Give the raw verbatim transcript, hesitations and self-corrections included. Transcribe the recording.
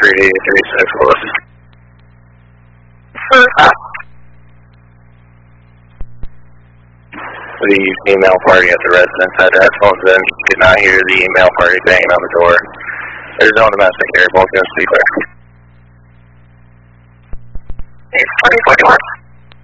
three eighty-three six four. The email party at the residence had their headphones in, could not hear the email party banging on the door. There's no domestic here, both guns to be clear. eight twenty forty-one.